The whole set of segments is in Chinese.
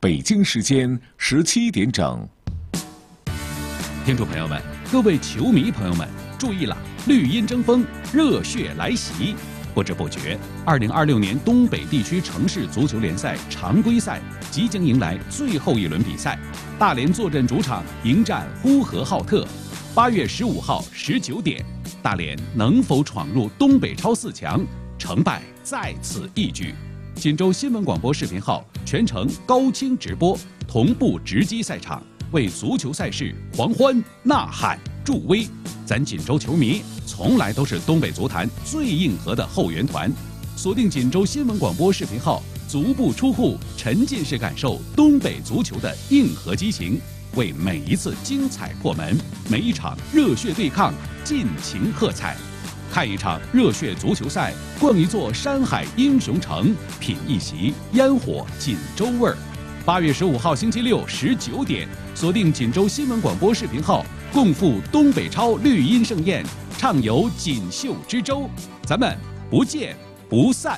北京时间17点整。 听众朋友们，各位球迷朋友们，注意了！绿茵争锋，热血来袭。不知不觉，2026年东北地区城市足球联赛常规赛即将迎来最后一轮比赛。大连坐镇主场迎战呼和浩特。8月15号19点，大连能否闯入东北超4强？成败在此一举。锦州新闻广播视频号全程高清直播，同步直击赛场，为足球赛事狂欢呐喊助威。咱锦州球迷从来都是东北足坛最硬核的后援团，锁定锦州新闻广播视频号，足不出户，沉浸式感受东北足球的硬核激情，为每一次精彩破门，每一场热血对抗尽情喝彩。看一场热血足球赛，逛一座山海英雄城，品一席烟火锦州味儿。8月15号星期六19点，锁定锦州新闻广播视频号，共赴东北超绿茵盛宴，畅游锦绣之州，咱们不见不散。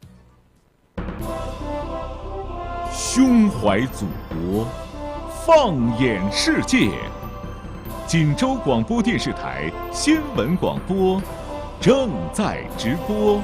胸怀祖国，放眼世界。锦州广播电视台新闻广播正在直播。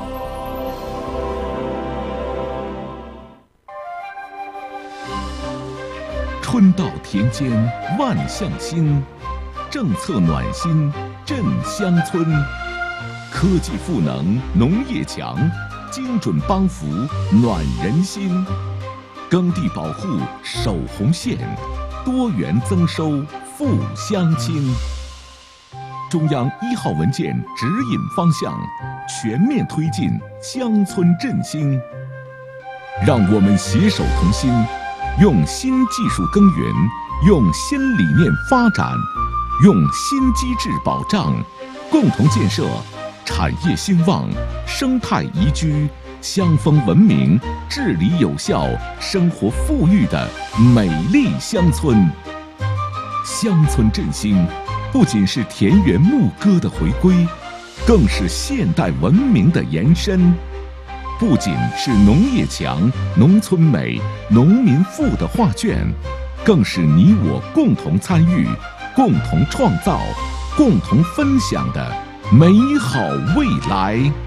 春到田间万象新，政策暖心振乡村，科技赋能农业强，精准帮扶暖人心，耕地保护守红线，多元增收复乡亲。中央1号文件指引方向，全面推进乡村振兴。让我们携手同心，用新技术耕耘，用新理念发展，用新机制保障，共同建设产业兴旺、生态宜居、乡风文明、治理有效、生活富裕的美丽乡村。乡村振兴不仅是田园牧歌的回归，更是现代文明的延伸；不仅是农业强、农村美、农民富的画卷，更是你我共同参与、共同创造、共同分享的美好未来。